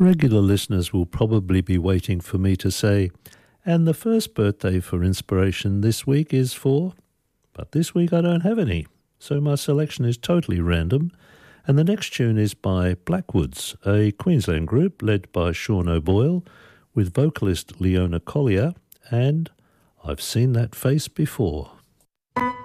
Regular listeners will probably be waiting for me to say, and the first birthday for inspiration this week is for... But this week I don't have any, so my selection is totally random, and the next tune is by Blackwoods, a Queensland group led by Sean O'Boyle, with vocalist Leona Collier, and I've Seen That Face Before.